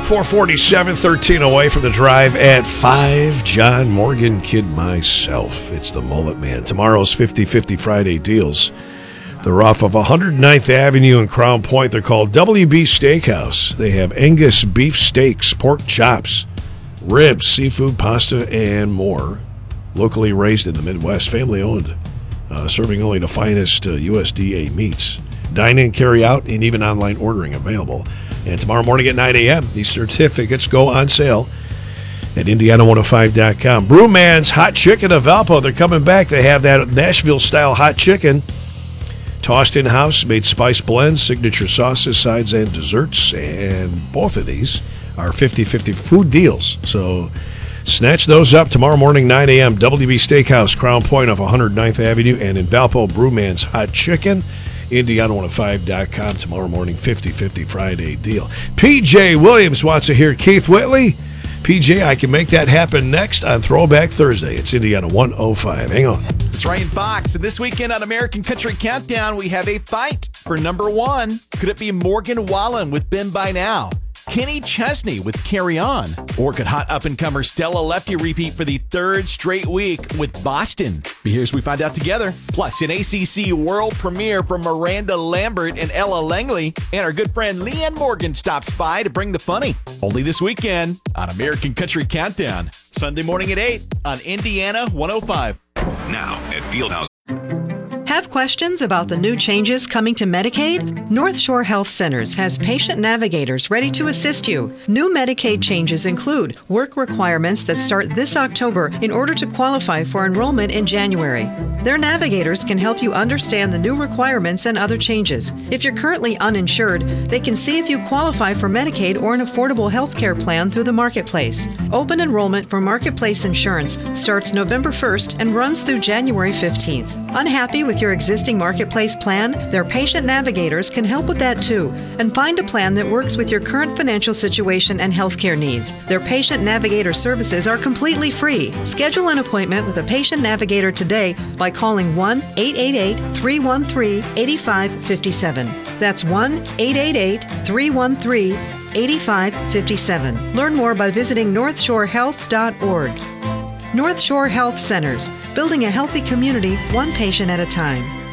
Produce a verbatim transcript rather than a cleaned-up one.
four forty-seven, thirteen away from the drive at five. John Morgan, Kid myself. It's the Mullet Man. Tomorrow's fifty fifty Friday deals. They're off of one hundred ninth Avenue in Crown Point. They're called W B Steakhouse. They have Angus beef steaks, pork chops, ribs, seafood, pasta, and more. Locally raised in the Midwest, family owned, uh, serving only the finest uh, U S D A meats. Dine in, carry out, and even online ordering available. And tomorrow morning at nine a.m., these certificates go on sale at Indiana one oh five dot com. Brewman's Hot Chicken of Valpo. They're coming back. They have that Nashville-style hot chicken. Tossed in-house, made spice blends, signature sauces, sides, and desserts. And both of these are fifty fifty food deals. So snatch those up tomorrow morning, nine a.m. W B Steakhouse, Crown Point off one hundred ninth Avenue. And in Valpo, Brewman's Hot Chicken. Indiana one oh five dot com tomorrow morning, fifty fifty Friday deal. P J Williams wants to hear Keith Whitley. P J, I can make that happen next on Throwback Thursday. It's Indiana one oh five. Hang on. It's Ryan Fox, and this weekend on American Country Countdown, we have a fight for number one. Could it be Morgan Wallen with Been By Now? Kenny Chesney with Carry On? Or could hot up-and-comer Stella Lefty repeat for the third straight week with Boston? But here's we find out together. Plus, an A C C world premiere from Miranda Lambert and Ella Langley. And our good friend Leanne Morgan stops by to bring the funny. Only this weekend on American Country Countdown. Sunday morning at eight on Indiana one oh five. Now at Fieldhouse. Have questions about the new changes coming to Medicaid? North Shore Health Centers has patient navigators ready to assist you. New Medicaid changes include work requirements that start this October in order to qualify for enrollment in January. Their navigators can help you understand the new requirements and other changes. If you're currently uninsured, they can see if you qualify for Medicaid or an affordable health care plan through the Marketplace. Open enrollment for Marketplace insurance starts November first and runs through January fifteenth. Unhappy with your existing Marketplace plan? Their patient navigators can help with that too and find a plan that works with your current financial situation and healthcare needs. Their patient navigator services are completely free. Schedule an appointment with a patient navigator today by calling one eight eight eight, three one three, eight five five seven. That's one eight eight eight, three one three, eight five five seven. Learn more by visiting north shore health dot org. North Shore Health Centers, building a healthy community one patient at a time.